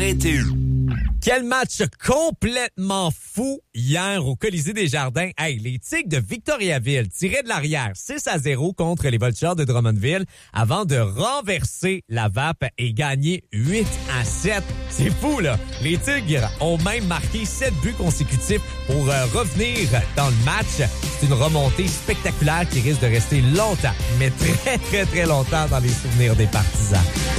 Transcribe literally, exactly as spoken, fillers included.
arrêté. Quel match complètement fou hier au Colisée des Jardins. Hey, les Tigres de Victoriaville tiraient de l'arrière six à zéro contre les Voltigeurs de Drummondville avant de renverser la V A P et gagner huit à sept. C'est fou, là. Les Tigres ont même marqué sept buts consécutifs pour euh, revenir dans le match. C'est une remontée spectaculaire qui risque de rester longtemps, mais très, très, très longtemps dans les souvenirs des partisans.